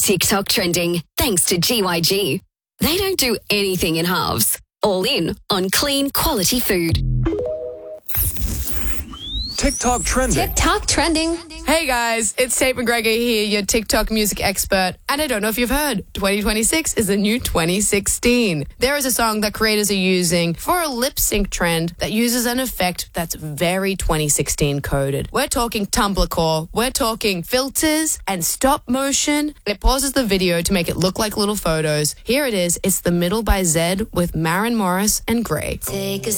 TikTok trending thanks to GYG. They don't do anything in halves. All in on clean, quality food. TikTok trending. TikTok trending. Hey guys, it's Tate McGregor here, your TikTok music expert. And I don't know if you've heard, 2026 is the new 2016. There is a song that creators are using for a lip sync trend that uses an effect that's very 2016 coded. We're talking Tumblr core, we're talking filters and stop motion. It pauses the video to make it look like little photos. Here it is, it's The Middle by Zedd with Maren Morris and Gray. Take a